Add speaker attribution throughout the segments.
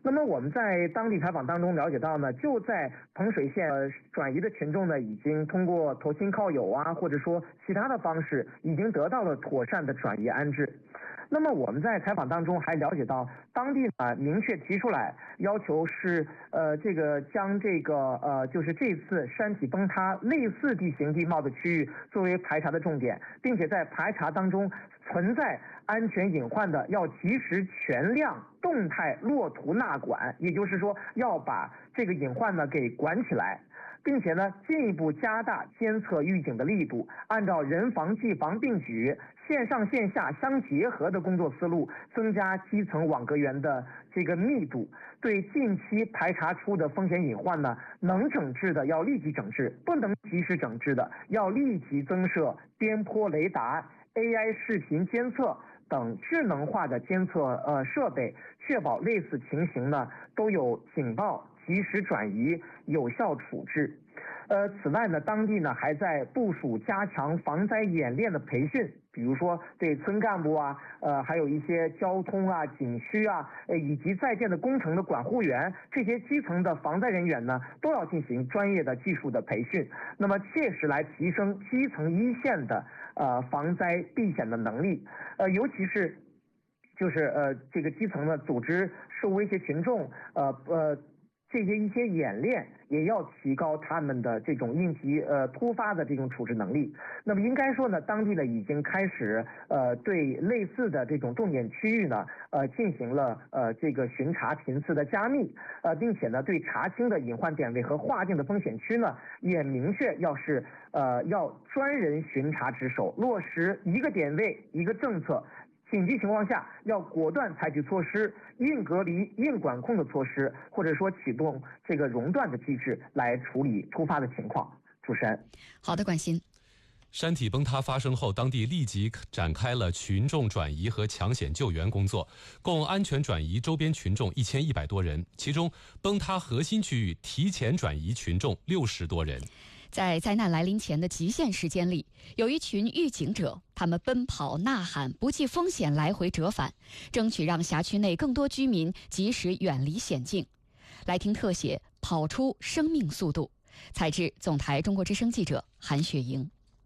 Speaker 1: 那么我们在当地采访当中了解到呢，就在彭水县转移的群众呢，已经通过投亲靠友啊，或者说其他的方式，已经得到了妥善的转移安置。那么我们在采访当中还了解到，当地明确提出来要求是将就是这次山体崩塌类似地形地貌的区域作为排查的重点，并且在排查当中存在安全隐患的，要及时全量动态落图纳管，也就是说要把这个隐患呢给管起来，并且呢进一步加大监测预警的力度，按照人防技防并举、线上线下相结合的工作思路，增加基层网格员的这个密度，对近期排查出的风险隐患呢，能整治的要立即整治，不能及时整治的要立即增设颠簸雷达、AI 视频监测等智能化的监测设备，确保类似情形呢都有警报、及时转移、有效处置。此外呢，当地呢还在部署加强防灾演练的培训，比如说对村干部啊，还有一些交通啊、景区啊，以及在建的工程的管护员，这些基层的防灾人员呢，都要进行专业的技术的培训，那么切实来提升基层一线的防灾避险的能力，尤其是这个基层的组织受威胁群众，这些一些演练也要提高他们的这种应急突发的这种处置能力。那么应该说呢，当地呢已经开始对类似的这种重点区域呢进行了这个巡查频次的加密，并且呢对查清的隐患点位和划定的风险区呢也明确要专人巡查值守，落实一个点位一个政策。紧急情况下要果断采取措施，硬隔离、硬管控的措施，或者说启动这个熔断的机制来处理突发的情况。主持人，
Speaker 2: 好的，关心。
Speaker 3: 山体崩塌发生后，当地立即展开了群众转移和抢险救援工作，共安全转移周边群众1100多人，其中崩塌核心区域提前转移群众60多人。
Speaker 2: 在灾难来临前的极限时间里，有一群预警者，他们奔跑呐喊，不计风险来回折返，争取让辖区内更多居民及时远离险境。来听特写，跑出生命速度。采制总台中国之声记者韩雪莹。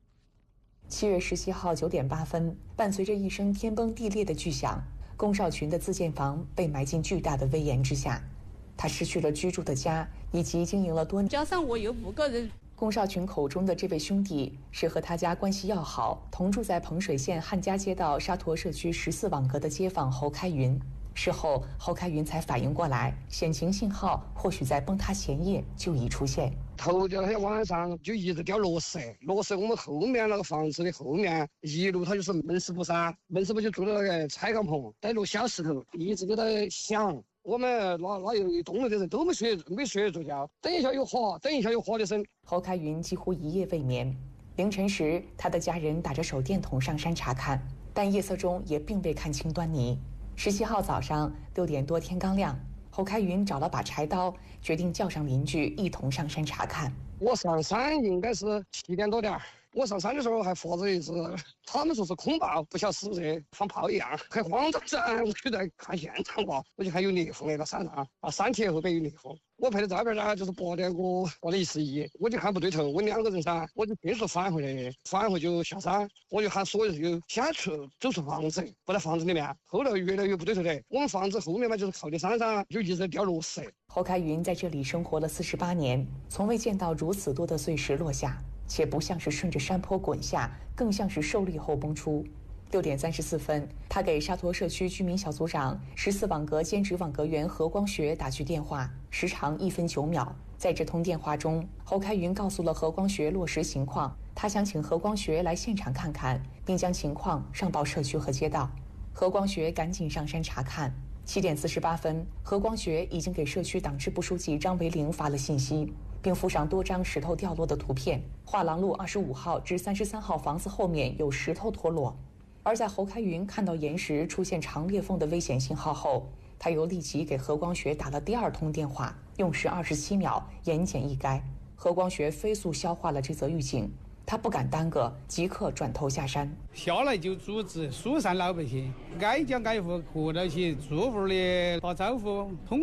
Speaker 4: 7月17号9点8分，伴随着一声天崩地裂的巨响，龚少群的自建房被埋进巨大的危岩之下，他失去了居住的家，以及经营了多年。
Speaker 5: 加上我有5个人。
Speaker 4: 龚少群口中的这位兄弟是和他家关系要好，同住在彭水县汉家街道沙陀社区14网格的街坊侯开云。事后侯开云才反应过来，险情信号或许在崩塌前夜就已出现。
Speaker 6: 头天晚上就一直掉落石，我们后面那个房子的后面一路它就是门市部噻，门市部就住那个彩钢棚，带路小石头，一直都在响。我们那有东路的人都没睡着觉，等一下又滑的声。
Speaker 4: 侯开云几乎一夜未眠，凌晨时他的家人打着手电筒上山查看，但夜色中也并未看清端倪。17号早上6点多，天刚亮，侯开云找了把柴刀，决定叫上邻居一同上山查看。
Speaker 6: 我上山应该是7点多点，我上山的时候还发着一只，他们说是空炮，不晓得是不是放炮一样，很慌张噻。我就在看现场吧，我就看有裂缝那个山上啊，山体后边有裂缝。我拍的照片呢，就是拔的141，我就看不对头，我2个人噻，我就迅速返回就下山，我就喊所有人先走出房子，不在房子里面。后来越来越不对头的，我们房子后面嘛就是靠的山上，就一直在掉落石。
Speaker 4: 侯开云在这里生活了48年，从未见到如此多的碎石落下，且不像是顺着山坡滚下，更像是受力后崩出。6点34分，他给沙陀社区居民小组长、14网格兼职网格员何光学打去电话，时长1分9秒。在这通电话中，侯开云告诉了何光学落实情况，他想请何光学来现场看看，并将情况上报社区和街道。何光学赶紧上山查看。7点48分，何光学已经给社区党支部书记张维龄发了信息，并附上多张石头掉落的图片。画廊路25号至33号房子后面有石头脱落。而在侯开云看到岩石出现长裂缝的危险信号后，他又立即给何光学打了第2通电话，用时27秒，言简意赅。何光学飞速消化了这则预警，他不敢耽搁，即刻转头下山。
Speaker 5: 下来就组织疏散老百姓，挨家挨户过到起，住户的打招呼，通